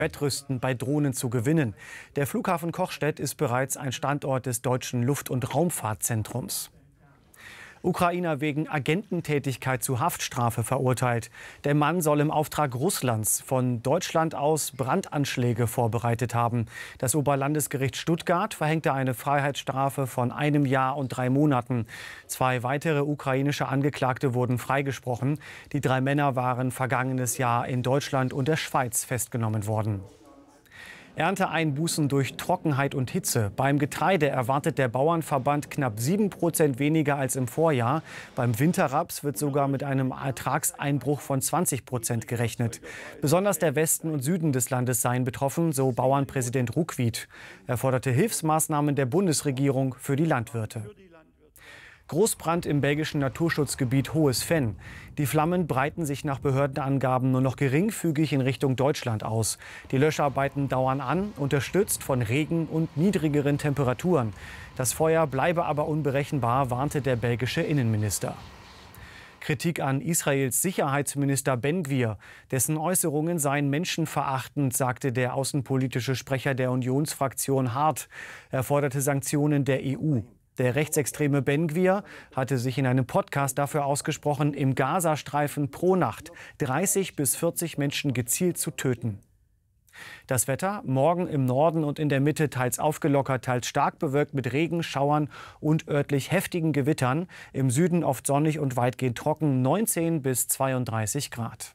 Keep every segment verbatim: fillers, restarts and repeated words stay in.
Wettrüsten bei Drohnen zu gewinnen. Der Flughafen Cochstedt ist bereits ein Standort des Deutschen Luft- und Raumfahrtzentrums. Ukrainer wegen Agententätigkeit zu Haftstrafe verurteilt. Der Mann soll im Auftrag Russlands von Deutschland aus Brandanschläge vorbereitet haben. Das Oberlandesgericht Stuttgart verhängte eine Freiheitsstrafe von einem Jahr und drei Monaten. Zwei weitere ukrainische Angeklagte wurden freigesprochen. Die drei Männer waren vergangenes Jahr in Deutschland und der Schweiz festgenommen worden. Ernteeinbußen durch Trockenheit und Hitze. Beim Getreide erwartet der Bauernverband knapp sieben Prozent weniger als im Vorjahr. Beim Winterraps wird sogar mit einem Ertragseinbruch von zwanzig Prozent gerechnet. Besonders der Westen und Süden des Landes seien betroffen, so Bauernpräsident Ruckwied. Er forderte Hilfsmaßnahmen der Bundesregierung für die Landwirte. Großbrand im belgischen Naturschutzgebiet Hohes Venn. Die Flammen breiten sich nach Behördenangaben nur noch geringfügig in Richtung Deutschland aus. Die Löscharbeiten dauern an, unterstützt von Regen und niedrigeren Temperaturen. Das Feuer bleibe aber unberechenbar, warnte der belgische Innenminister. Kritik an Israels Sicherheitsminister Ben-Gvir. Dessen Äußerungen seien menschenverachtend, sagte der außenpolitische Sprecher der Unionsfraktion Hart. Er forderte Sanktionen der E U. Der rechtsextreme Ben-Gvir hatte sich in einem Podcast dafür ausgesprochen, im Gazastreifen pro Nacht dreißig bis vierzig Menschen gezielt zu töten. Das Wetter: Morgen im Norden und in der Mitte teils aufgelockert, teils stark bewölkt mit Regen, Schauern und örtlich heftigen Gewittern. Im Süden oft sonnig und weitgehend trocken, neunzehn bis zweiunddreißig Grad.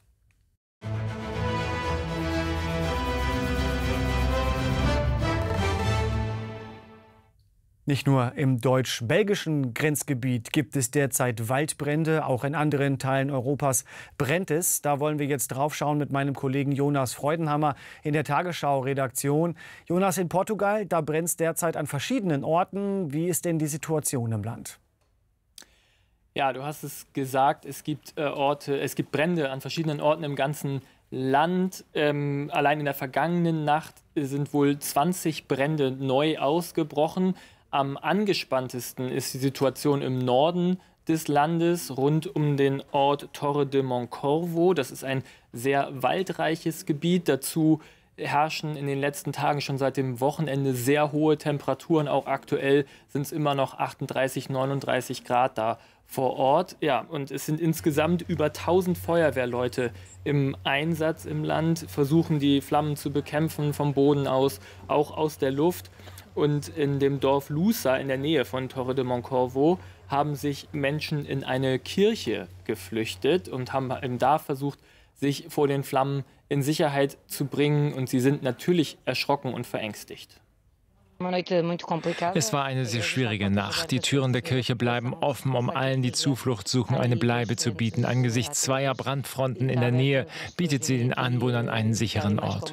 Nicht nur im deutsch-belgischen Grenzgebiet gibt es derzeit Waldbrände, auch in anderen Teilen Europas brennt es. Da wollen wir jetzt drauf schauen mit meinem Kollegen Jonas Freudenhammer in der Tagesschau-Redaktion. Jonas, in Portugal, da brennt es derzeit an verschiedenen Orten. Wie ist denn die Situation im Land? Ja, du hast es gesagt, es gibt äh, Orte, es gibt Brände an verschiedenen Orten im ganzen Land. Ähm, allein in der vergangenen Nacht sind wohl zwanzig Brände neu ausgebrochen. Am angespanntesten ist die Situation im Norden des Landes, rund um den Ort Torre de Moncorvo. Das ist ein sehr waldreiches Gebiet. Dazu herrschen in den letzten Tagen schon seit dem Wochenende sehr hohe Temperaturen. Auch aktuell sind es immer noch achtunddreißig, neununddreißig Grad da vor Ort. Ja, und es sind insgesamt über tausend Feuerwehrleute im Einsatz im Land, versuchen die Flammen zu bekämpfen vom Boden aus, auch aus der Luft. Und in dem Dorf Luça in der Nähe von Torre de Moncorvo haben sich Menschen in eine Kirche geflüchtet und haben eben da versucht, sich vor den Flammen in Sicherheit zu bringen. Und sie sind natürlich erschrocken und verängstigt. Es war eine sehr schwierige Nacht. Die Türen der Kirche bleiben offen, um allen, die Zuflucht suchen, eine Bleibe zu bieten. Angesichts zweier Brandfronten in der Nähe bietet sie den Anwohnern einen sicheren Ort.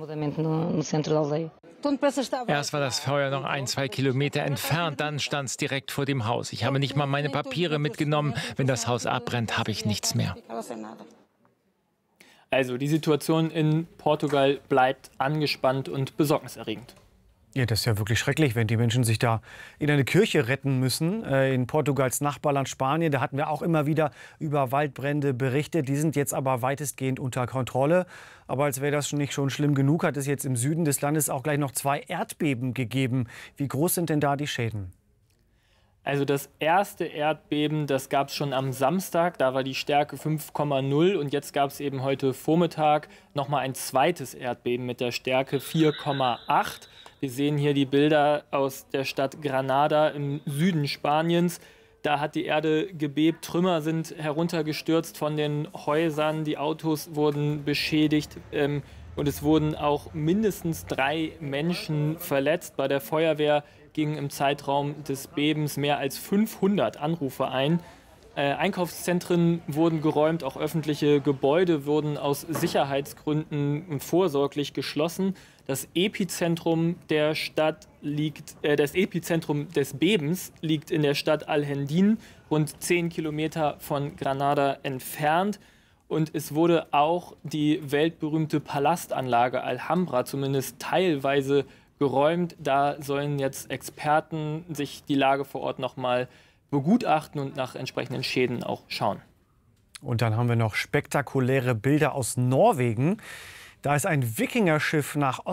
Erst war das Feuer noch ein, zwei Kilometer entfernt, dann stand es direkt vor dem Haus. Ich habe nicht mal meine Papiere mitgenommen. Wenn das Haus abbrennt, habe ich nichts mehr. Also die Situation in Portugal bleibt angespannt und besorgniserregend. Ja, das ist ja wirklich schrecklich, wenn die Menschen sich da in eine Kirche retten müssen. In Portugals Nachbarland Spanien, da hatten wir auch immer wieder über Waldbrände berichtet. Die sind jetzt aber weitestgehend unter Kontrolle. Aber als wäre das nicht schon schlimm genug, hat es jetzt im Süden des Landes auch gleich noch zwei Erdbeben gegeben. Wie groß sind denn da die Schäden? Also das erste Erdbeben, das gab es schon am Samstag, da war die Stärke fünf Komma null und jetzt gab es eben heute Vormittag noch mal ein zweites Erdbeben mit der Stärke vier Komma acht. Wir sehen hier die Bilder aus der Stadt Granada im Süden Spaniens. Da hat die Erde gebebt, Trümmer sind heruntergestürzt von den Häusern, die Autos wurden beschädigt ähm, und es wurden auch mindestens drei Menschen verletzt. Bei der Feuerwehr gingen im Zeitraum des Bebens mehr als fünfhundert Anrufe ein. Äh, Einkaufszentren wurden geräumt, auch öffentliche Gebäude wurden aus Sicherheitsgründen vorsorglich geschlossen. Das Epizentrum der Stadt liegt, äh, das Epizentrum des Bebens liegt in der Stadt Alhendín, rund zehn Kilometer von Granada entfernt. Und es wurde auch die weltberühmte Palastanlage Alhambra zumindest teilweise geräumt. Da sollen jetzt Experten sich die Lage vor Ort noch mal begutachten und nach entsprechenden Schäden auch schauen. Und dann haben wir noch spektakuläre Bilder aus Norwegen. Da ist ein Wikingerschiff nach